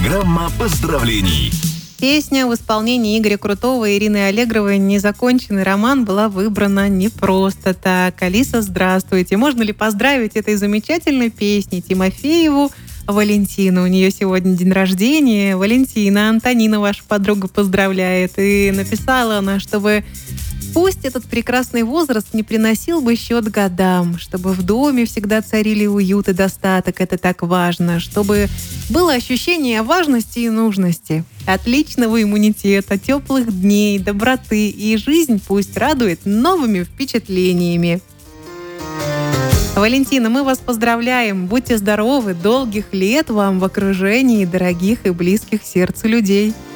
Программа поздравлений. Песня в исполнении Игоря Крутого и Ирины Аллегровой «Незаконченный роман» была выбрана не просто так. Алиса, здравствуйте. Можно ли поздравить этой замечательной песней Тимофееву Валентину? У нее сегодня день рождения. Валентина, Антонина, ваша подруга, поздравляет. И написала она, чтобы пусть этот прекрасный возраст не приносил бы счет годам, чтобы в доме всегда царили уют и достаток, это так важно, чтобы было ощущение важности и нужности, отличного иммунитета, теплых дней, доброты, и жизнь пусть радует новыми впечатлениями. Валентина, мы вас поздравляем. Будьте здоровы, долгих лет вам в окружении дорогих и близких сердцу людей.